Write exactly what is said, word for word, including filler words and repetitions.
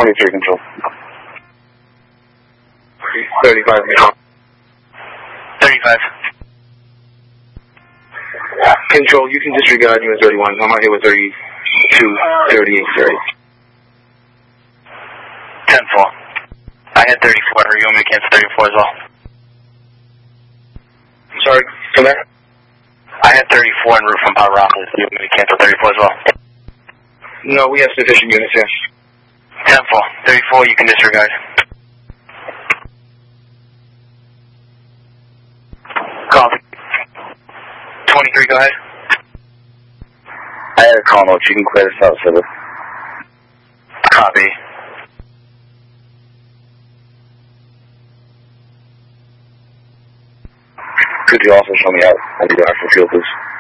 twenty-three control. thirty-five control. thirty-five. Control, you can disregard unit thirty-one. I'm out here with thirty-two, thirty-eight, thirty. ten four. I had thirty-four. You want me to cancel thirty-four as well? Sorry, come back. I had thirty-four en route from Pavaropolis. You want me to cancel thirty-four as well? No, we have sufficient units here. ten four. thirty-four, you can disregard. Copy. twenty-three, go ahead. I had a call note. You can clear this out, Silver. Copy. Could you also show me out? I need to actual field, please.